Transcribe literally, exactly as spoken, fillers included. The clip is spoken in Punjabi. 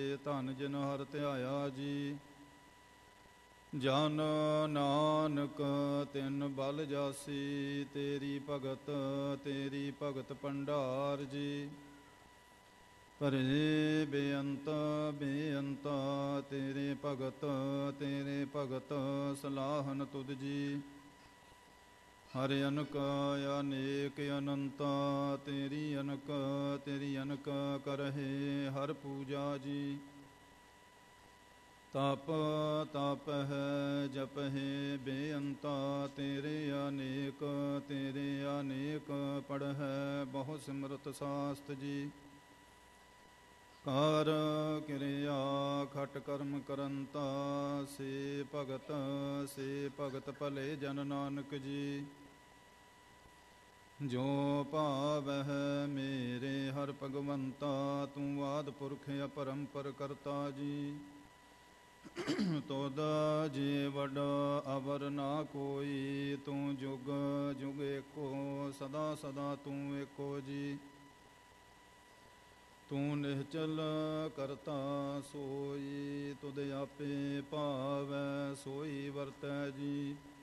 ਧਨ ਜਿਨ ਹਰਿ ਧਿਆਇਆ ਜੀ। ਜਨ ਨਾਨਕ ਤਿਨ ਬਲ ਜਾਸੀ, ਤੇਰੀ ਭਗਤ ਤੇਰੀ ਭਗਤ ਭੰਡਾਰ ਜੀ। ਭਰੇ ਬੇਅੰਤ ਬੇਅੰਤ ਤੇਰੇ ਭਗਤ ਤੇਰੇ ਭਗਤ ਸਲਾਹਨ ਤੁਧ ਜੀ। ਹਰਿ ਅਨਕ ਅਨੇਕ ਅਨੰਤ ਤੇਰੀ ਅਨਕ ਤੇਰੀ ਅਨਕ ਕਰਹਿ ਹਰ ਪੂਜਾ ਜੀ। ਤਪ ਤਪ ਹੈ ਜਪਹਿ ਬੇਅੰਤਾ, ਤੇਰੇ ਅਨੇਕ ਤੇਰੇ ਅਨੇਕ ਪੜ੍ਹੈ ਬਹੁ ਸਿਮਰਤ ਸਾਸਤ ਜੀ। ਕਾਰ ਕਿਰਿਆ ਖਟ ਕਰਮ ਕਰੰਤਾ, ਸੇ ਭਗਤ ਸੇ ਭਗਤ ਭਲੇ ਜਨ ਨਾਨਕ ਜੀ। ਜੋ ਭਾਵਹਿ ਮੇਰੇ ਹਰਿ ਭਗਵੰਤਾ, ਤੂੰ ਆਦਿ ਪੁਰਖ ਅਪਰੰਪਰ ਕਰਤਾ ਜੀ। ਤੁਧ ਜੀ ਵਡ ਅਵਰ ਨਾ ਕੋਈ, ਤੂੰ ਜੁਗ ਜੁਗ ਏਕੋ ਸਦਾ ਸਦਾ ਤੂੰ ਏਕੋ ਜੀ। ਤੂੰ ਨਿਹਚਲ ਕਰਤਾ ਸੋਈ, ਤੁਧ ਆਪੇ ਭਾਵੈ ਸੋਈ ਵਰਤੈ ਜੀ।